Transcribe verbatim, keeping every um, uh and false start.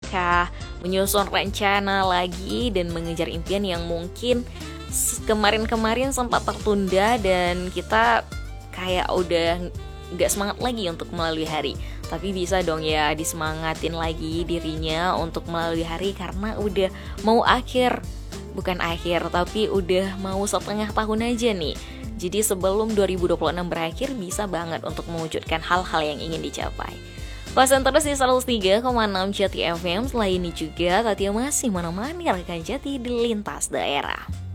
langkah, menyusun rencana lagi, dan mengejar impian yang mungkin kemarin-kemarin sempat tertunda dan kita kayak udah gak semangat lagi untuk melalui hari. Tapi bisa dong ya disemangatin lagi dirinya untuk melalui hari karena udah mau akhir. Bukan akhir, tapi udah mau setengah tahun aja nih. Jadi sebelum dua ribu dua puluh enam berakhir bisa banget untuk mewujudkan hal-hal yang ingin dicapai. Pasan terus di seratus tiga koma enam Jati F M. Selain ini juga Tatia masih menemani rekan Jati di lintas daerah.